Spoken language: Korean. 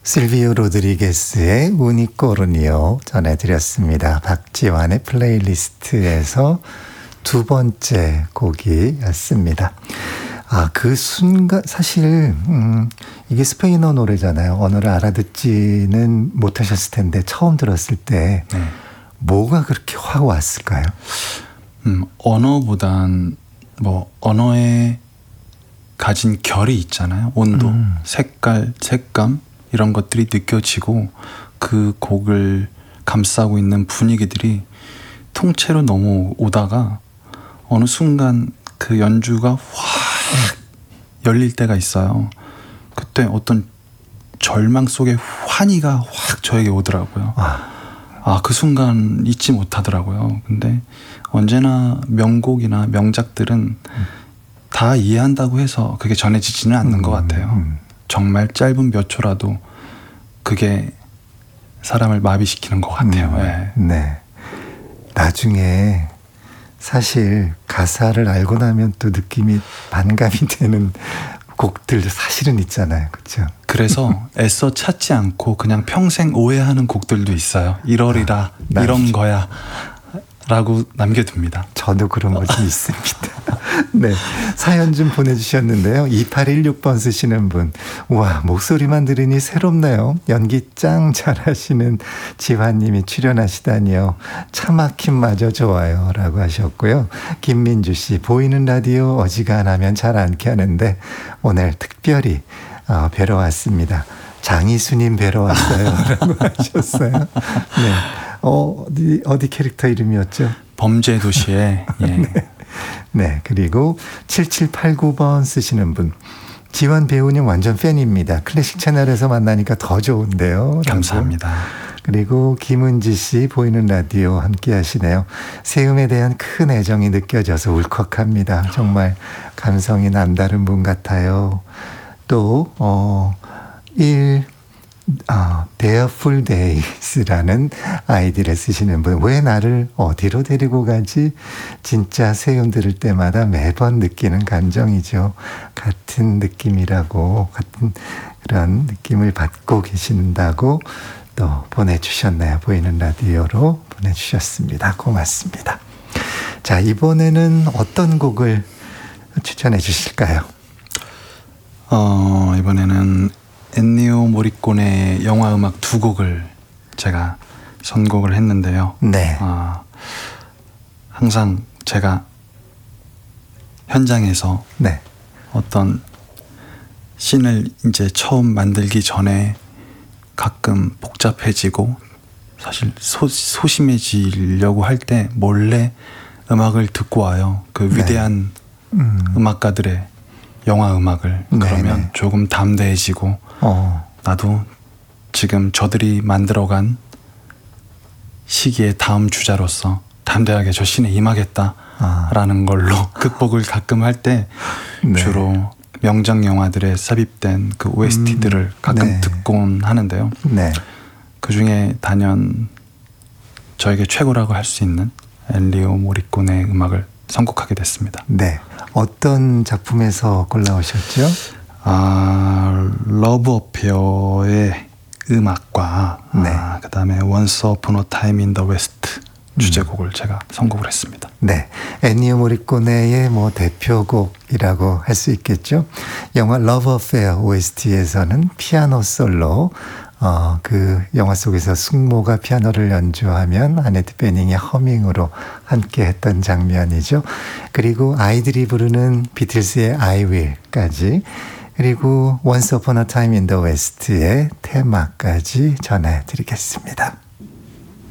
실비오 로드리게스의 우니코르니오 전해드렸습니다. 박지환의 플레이리스트에서 두 번째 곡이었습니다. 그 순간 사실 이게 스페인어 노래잖아요. 언어를 알아듣지는 못하셨을 텐데 처음 들었을 때 뭐가 그렇게 확 왔을까요? 언어보단 언어에 가진 결이 있잖아요. 온도, 색깔, 색감 이런 것들이 느껴지고 그 곡을 감싸고 있는 분위기들이 통째로 너무 오다가 어느 순간 그 연주가 확 열릴 때가 있어요. 그때 어떤 절망 속에 환희가 확 저에게 오더라고요. 그 순간 잊지 못하더라고요. 근데 언제나 명곡이나 명작들은 다 이해한다고 해서 그게 전해지지는 않는 것 같아요. 정말 짧은 몇 초라도 그게 사람을 마비시키는 것 같아요. 네. 나중에 사실 가사를 알고 나면 또 느낌이 반감이 되는 곡들 사실은 있잖아요. 그렇죠? 그래서 애써 찾지 않고 그냥 평생 오해하는 곡들도 있어요. 이러리라 이런 거야 라고 남겨둡니다. 저도 그런 거 좀 있습니다. 네, 사연 좀 보내주셨는데요. 2816번 쓰시는 분, 우와, 목소리만 들으니 새롭네요. 연기 짱 잘하시는 지환님이 출연하시다니요. 차 막힘마저 좋아요 라고 하셨고요. 김민주 씨, 보이는 라디오 어지간하면 잘 안 켜는데 오늘 특별히 뵈러 왔습니다. 장이수님 뵈러 왔어요 라고 하셨어요. 네. 어디 캐릭터 이름이었죠? 범죄도시에. 네, 그리고 7789번 쓰시는 분, 지환 배우님 완전 팬입니다. 클래식 채널에서 만나니까 더 좋은데요. 감사합니다. 그리고 김은지 씨, 보이는 라디오 함께 하시네요. 세음에 대한 큰 애정이 느껴져서 울컥합니다. 정말 감성이 남다른 분 같아요. 또 Barefoot Days라는 아이디를 쓰시는 분, 왜 나를 어디로 데리고 가지? 진짜 세움 들을 때마다 매번 느끼는 감정이죠. 같은 느낌이라고, 같은 그런 느낌을 받고 계신다고 또 보내주셨나요? 보이는 라디오로 보내주셨습니다. 고맙습니다. 자, 이번에는 어떤 곡을 추천해 주실까요? 이번에는 엔니오 모리코네 영화 음악 두 곡을 제가 선곡을 했는데요. 네. 항상 제가 현장에서 어떤 씬을 이제 처음 만들기 전에 가끔 복잡해지고 사실 소심해지려고 할 때 몰래 음악을 듣고 와요. 그 위대한 음악가들의 영화 음악을. 그러면 조금 담대해지고 나도 지금 저들이 만들어간 시기의 다음 주자로서 담대하게 저 씬에 임하겠다라는 걸로 극복을 가끔 할 때 주로 명작 영화들에 삽입된 그 OST들을 가끔 듣곤 하는데요. 그 중에 단연 저에게 최고라고 할 수 있는 엔니오 모리코네 음악을 선곡하게 됐습니다. 네. 어떤 작품에서 골라오셨죠? 러브 어페어의 음악과 그 다음에 Once Upon a Time in the West 주제곡을 제가 선곡을 했습니다. 네, 엔니오 모리코네의 대표곡이라고 할 수 있겠죠. 영화 러브 어페어 OST에서는 피아노 솔로, 그 영화 속에서 숙모가 피아노를 연주하면 아네트 베닝의 허밍으로 함께 했던 장면이죠. 그리고 아이들이 부르는 비틀스의 I Will까지, 그리고 Once Upon a Time in the West의 테마까지 전해드리겠습니다.